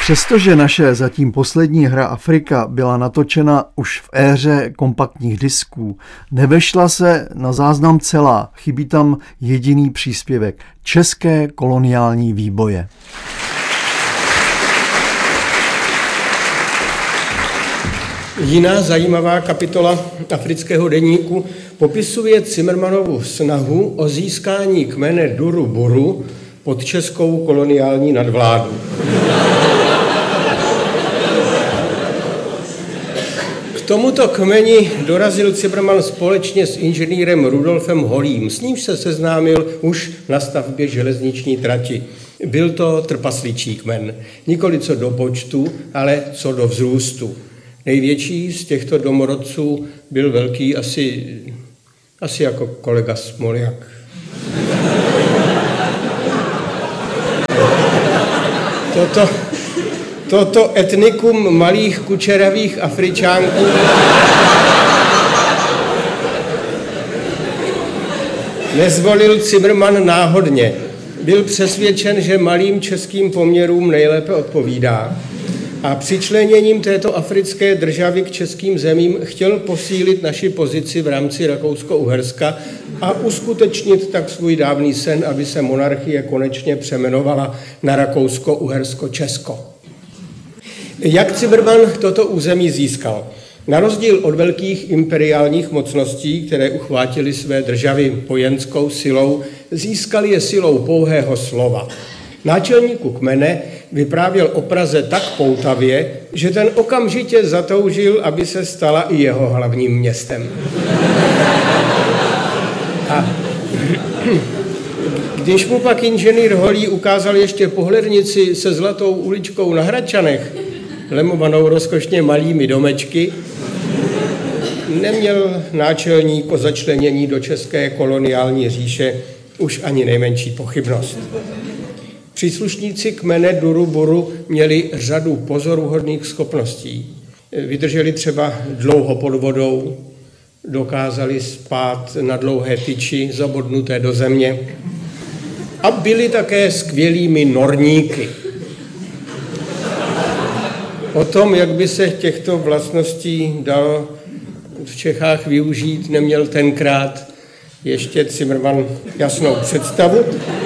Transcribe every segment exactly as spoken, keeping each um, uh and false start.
Přestože naše zatím poslední hra Afrika byla natočena už v éře kompaktních disků, nevešla se na záznam celá, chybí tam jediný příspěvek – české koloniální výboje. Jiná zajímavá kapitola afrického deníku popisuje Cimrmanovu snahu o získání kmene Duru Buru pod českou koloniální nadvládu. K tomuto kmeni dorazil Cimrman společně s inženýrem Rudolfem Holým, s nímž se seznámil už na stavbě železniční trati. Byl to trpasličí kmen, nikoli co do počtu, ale co do vzrůstu. Největší z těchto domorodců byl velký asi, asi jako kolega Smoljak. Toto, toto etnikum malých kučeravých Afričánků nezvolil Cimrman náhodně. Byl přesvědčen, že malým českým poměrům nejlépe odpovídá. A přičleněním této africké državy k českým zemím chtěl posílit naši pozici v rámci Rakousko-Uherska a uskutečnit tak svůj dávný sen, aby se monarchie konečně přeměnovala na Rakousko-Uhersko-Česko. Jak Cimrman toto území získal? Na rozdíl od velkých imperiálních mocností, které uchvátily své državy vojenskou silou, získali je silou pouhého slova. Náčelníku kmene vyprávěl o Praze tak poutavě, že ten okamžitě zatoužil, aby se stala i jeho hlavním městem. A když mu pak inženýr Holý ukázal ještě pohlednici se zlatou uličkou na Hradčanech, lemovanou rozkošně malými domečky, neměl náčelník o začlenění do české koloniální říše už ani nejmenší pochybnost. Příslušníci kmene Duru Buru měli řadu pozoruhodných schopností. Vydrželi třeba dlouho pod vodou, dokázali spát na dlouhé tyči zabodnuté do země a byli také skvělými norníky. O tom, jak by se těchto vlastností dalo v Čechách využít, neměl tenkrát ještě Cimrman jasnou představu.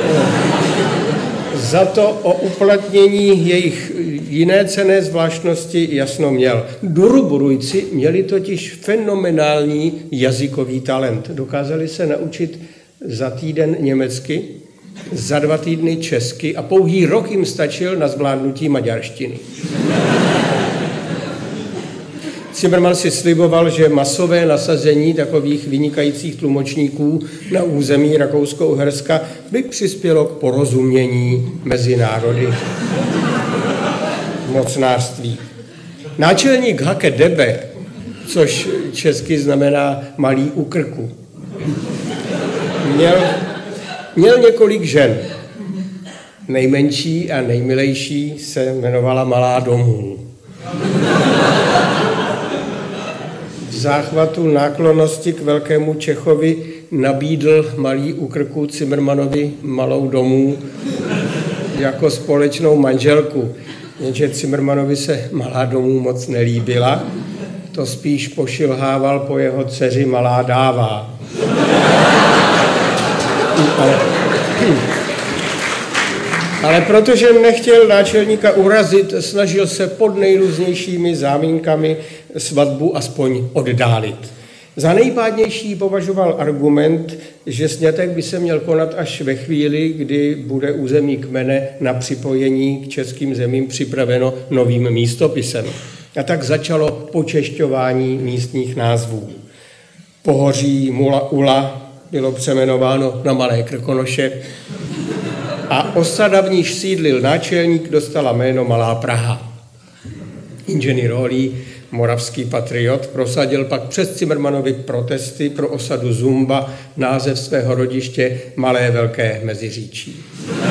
Za to o uplatnění jejich jiné cenné zvláštnosti jasno měl. Duruburujci měli totiž fenomenální jazykový talent. Dokázali se naučit za týden německy, za dva týdny česky a pouhý rok jim stačil na zvládnutí maďarštiny. Cimrman si sliboval, že masové nasazení takových vynikajících tlumočníků na území Rakousko-Uherska by přispělo k porozumění mezi národy mocnářství. Náčelník Hake Debe, což česky znamená malý u krku, měl, měl několik žen. Nejmenší a nejmilejší se jmenovala Malá Domů. V záchvatu náklonnosti k velkému Čechovi nabídl malý u krku Cimrmanovi Malou Domů jako společnou manželku. Jenže Cimrmanovi se Malá Domů moc nelíbila, to spíš pošilhával po jeho dceři Malá Dává. Ale, ale protože nechtěl náčelníka urazit, snažil se pod nejrůznějšími zámínkami svatbu aspoň oddálit. Za nejpádnější považoval argument, že sňatek by se měl konat až ve chvíli, kdy bude území kmene na připojení k českým zemím připraveno novým místopisem. A tak začalo počešťování místních názvů. Pohoří Mula Ula bylo přejmenováno na Malé Krkonoše a osada, v níž sídlil náčelník, dostala jméno Malá Praha. Inženýr Holý, moravský patriot, prosadil pak přes Cimrmanovi protesty pro osadu Zumba název svého rodiště Malé Velké Meziříčí.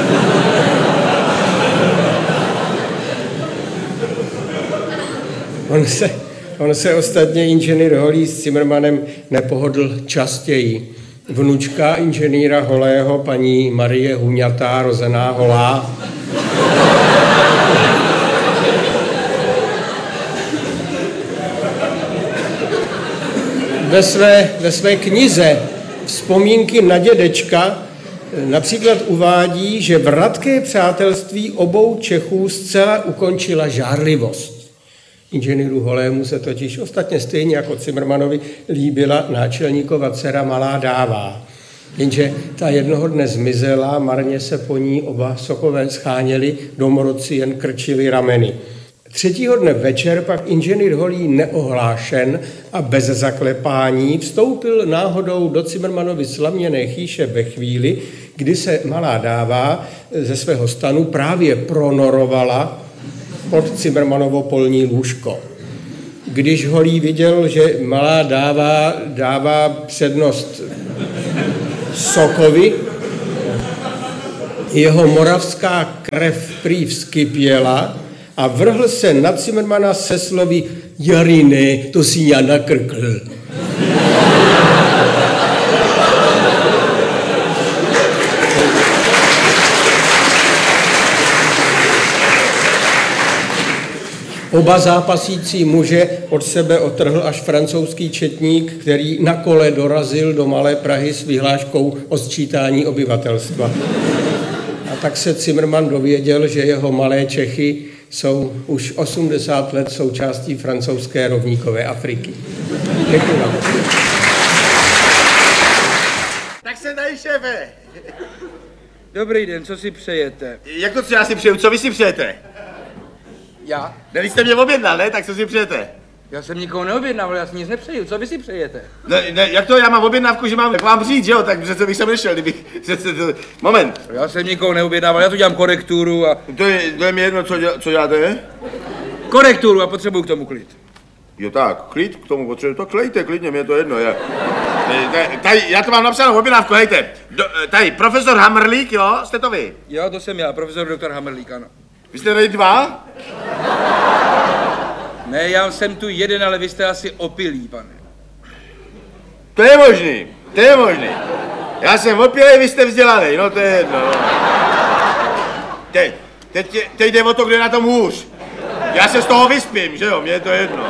On se, on se ostatně inženýr Holý s Cimrmanem nepohodl častěji. Vnučka inženýra Holého, paní Marie Huňatá, rozená Holá, ve své, ve své knize Vzpomínky na dědečka například uvádí, že vratkέ přátelství obou Čechů zcela ukončila žárlivost. Inženýru Holému se totiž ostatně stejně jako Cimrmanovi líbila náčelníkova dcera Malá Dává. Jenže ta jednoho dne zmizela, marně se po ní oba sokové scháněli, domorodci jen krčili rameny. Třetího dne večer pak inženýr Holý neohlášen a bez zaklepání vstoupil náhodou do Cimrmanovy slaměné chýše ve chvíli, kdy se Malá Dává ze svého stanu právě pronorovala pod Cimrmanovo polní lůžko. Když Holý viděl, že Malá Dává dává přednost sokovi, jeho moravská krev prý vzkypěla a vrhl se na Cimrmana se slovy Jarine, to si já nakrkl. Oba zápasící muže od sebe otrhl až francouzský četník, který na kole dorazil do Malé Prahy s vyhláškou o sčítání obyvatelstva. A tak se Cimrman dověděl, že jeho Malé Čechy jsou už osmdesát let součástí francouzské rovníkové Afriky. Děkuji vám. Tak se dají, šéfe. Dobrý den, co si přejete? Jak to, co já si přeju? Co vy si přejete? Já? Ne, vy jste mě objednal, ne? Tak co si přejete? Já jsem nikoho neobjednával, já si nic nepřeju. Co vy si přejete? Ne, ne, jak to, já mám objednávku, že mám k vám přijít, že jo? Tak přece bych sem nešel, kdybych... Přece to... Moment. Já jsem nikoho neobjednával, já tu dělám korekturu a... To je, to je mi jedno, co, děl, co děláte? Korekturu a potřebuju k tomu klid. Jo tak, klid k tomu potřebuji, to klejte, klidně, mě je to jedno. Já, tady, tady, já to mám napsanou objednávku, hejte. Do, tady, profesor Hamrlík, jo? Jste to vy? Jo, to jsem já, profesor doktor Hamrlík, ano. Vy jste tady dva? Ne, já jsem tu jeden, ale vy jste asi opilý, pane. To je možný, to je možný. Já jsem opilý, vy jste vzdělaný, no to je jedno. No. Teď, teď, teď jde o to, kdo je na tom hůř. Já se z toho vyspím, že jo, mně je to jedno.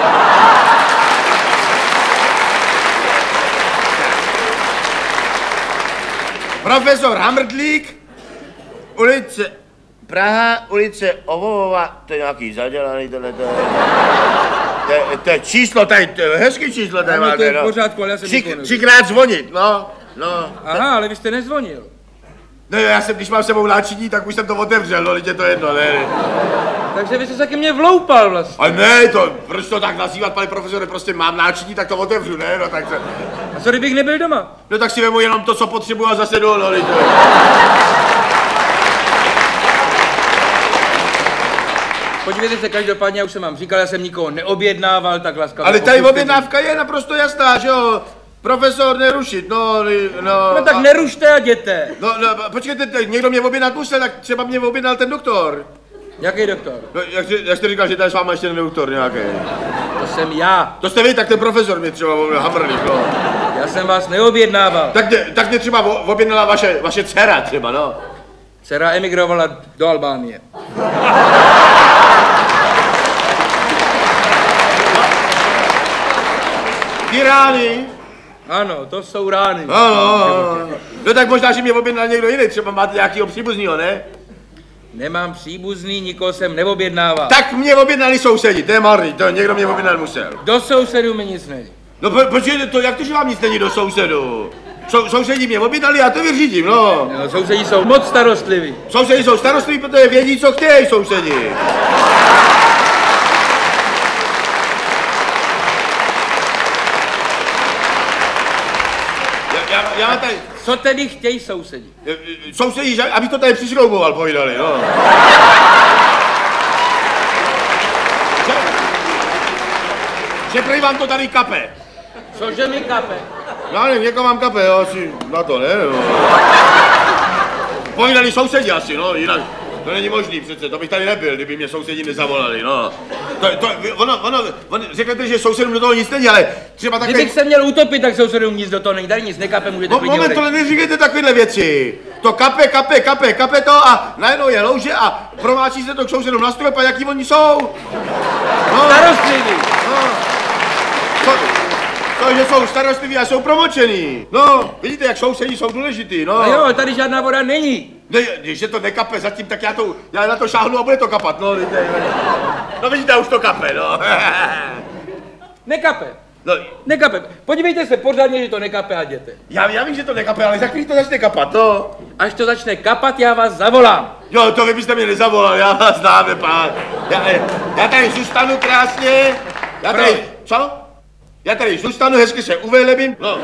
Profesor Hamrdlík, ulice Praha, ulice Ovovova, to je nějaký zadělaný, tohle to je... To je, to je číslo, tady, to je hezký číslo, tady Ano, máte, to je v no. pořádku, ale já jsem Tři, nikoho nevěděl. třikrát zvonit, no, no. Aha, ale vy jste nezvonil. No já jsem, když mám sebou náčiní, tak už jsem to otevřel, no, teď je to jedno, ne, ne. Takže vy jste se ke mně vloupal vlastně. Ale ne, to, proč to tak nazývat, pane profesore, prostě mám náčiní, tak to otevřu, ne, no, tak se... A co kdybych nebyl doma? No tak si vemu jenom to, co potřebuji a zase jdu, no, to... Podívejte se, každopádně, já už jsem vám říkal, já jsem nikoho neobjednával, tak laskavě. Ale tady opusťte objednávka je naprosto jasná, že jo? Profesor nerušit, no, no... No tak a- nerušte a jděte. No, no, počkejte, teď někdo mě objednat musel, tak třeba mě objednal ten doktor. Jaký doktor? No, jak, jsi- jak jste říkal, že tady s váma ještě ten doktor nějaký. To jsem já. To jste vy, tak ten profesor mě třeba objednal, Hamrlík, no. Já jsem vás neobjednával. Tak mě, tak mě třeba o- objednala vaše, vaše dcera třeba, no. Dcera emigrovala do Albánie. Ty rány. Ano, to jsou rány. No, no, no. No tak možná, že mě objednal někdo jiný, třeba máte nějakýho příbuznýho, ne? Nemám příbuzný, nikoho jsem neobjednával. Tak mě objednali sousedi, to je marný, to někdo mě objednat musel. Do sousedů mi nic není. No po, počkejte, to, jak to, že vám nic není do sousedu? Sou, sousedi mě objednali, já to vyřídím, no. No, sousedí jsou moc starostliví. Sousedi jsou starostliví, protože vědí, co chtějí sousedi. Já, já, já tady, Co tedy chtějí sousedí? sousedí, že- aby to tady přišrouboval, povídali, no. Že, že prý vám to tady kape. Cože mi kape? Já nevím, někoho mám kape, jo, asi na to, ne? No. Povídali sousedi asi, no, jinak to není možný přece, to bych tady nebyl, kdyby mě sousedi nezavolali, no. To, to, ono, ono, ono, řeknete, že sousedům do toho nic není, ale třeba takhle... Kdybych se měl utopit, tak sousedům nic do toho není. Tady nic nekape, můžete Mo, klidně moment, odejít. tohle neříkejte takovéhle věci. To kape, kape, kape, kape to a najednou je louže a promáčí se to k sousedům na strop a jaký oni jsou. No, Starostlivý. no. To, To, že jsou starostliví a jsou promočený. No, vidíte, jak sousedí jsou důležitý, no. No jo, tady žádná voda není. Ne, když je to nekape zatím, tak já, to, já na to šáhnu a bude to kapat, no. Vidíte, no vidíte, už to kape, no. Nekape. No, Nekape. Podívejte se pořádně, že to nekape a jděte. já, já vím, že to nekape, ale za chvíli to začne kapat, no. Až to začne kapat, já vás zavolám. Jo, to vy byste mě nezavolal, já vás znám, pán. Já, já tady zůstanu krásně. Já tady, Proč? co? Já tady zůstanu, hezky se uvelebím. No.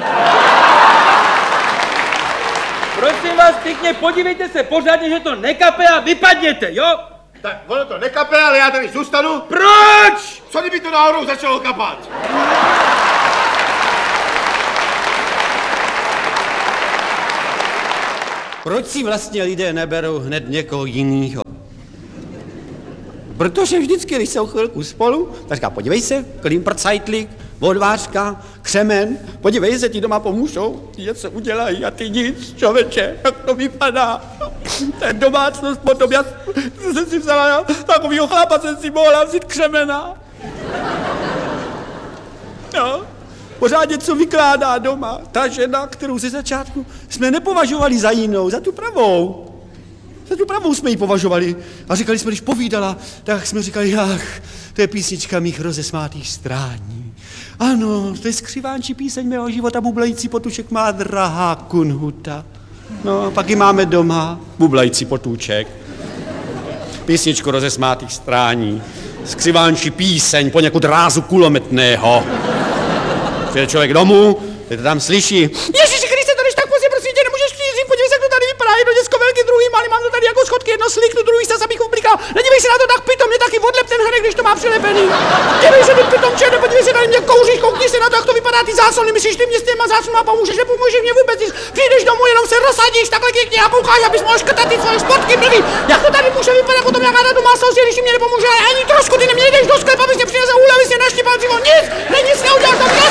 Prosím vás pěkně, podívejte se pořádně, že to nekape a vypadněte, jo? Tak ono to nekape, ale já tady zůstanu. Proč? Co kdyby to náhodou začalo kapat? Proč si vlastně lidé neberou hned někoho jiného? Protože vždycky, když jsou chvilku spolu, tak říká, podívej se, klimprcajtlík, vodvářka, křemen, podívej se, ti doma pomůžou, ti něco udělají a ty nic, člověče, jak to vypadá. Ten domácnost potom, já jsem si vzala, já, takovýho chlapa jsem si mohla vzít křemena. No, pořád něco vykládá doma. Ta žena, kterou ze začátku jsme nepovažovali za jinou, za tu pravou. Za tu pravou jsme ji považovali. A říkali jsme, když povídala, tak jsme říkali, ach, to je písnička mých rozesmátých strání. Ano, to je skřivánčí píseň mého života, bublající potůček má drahá kunhuta. No, pak ji máme doma, bublající potůček. Písničku rozesmátých strání. Skřivánčí píseň poněkud rázu kulometného. Přijde člověk domů, teď to tam slyší. Ježiši Kriste, to když tak pozdě, prosím tě, nemůžeš přijít, podívej se, jak to tady vypadá, jedno děcko velký, druhý malý, mám to tady jako schodky, jedno sliknu, druhý se abych ublikal. Nedívej se na to tak pitom, mě taky odlep ten hrnek, když to má přilepený. Dívej se, ty pitom černé, podívej se, tady mě kouříš, koukni se na to, jak to vypadá ty záslony, myslíš, ty mě s těma záslonama pomůžeš, nepomůžeš mě vůbec nic. Přijdeš domů, jenom se rozsadíš, takhle pěkně a koukáš, abys mohl škrtat ty svoje športky, blbý. Jak to tady může vypadat potom, jak na domácnosti, když mi nepomůže, ale ani trošku ty neměl jdeš do sklepa, abys mě přinesl úlev, abys mě naštěpal dřívo, nic, ne, nic neuděláš,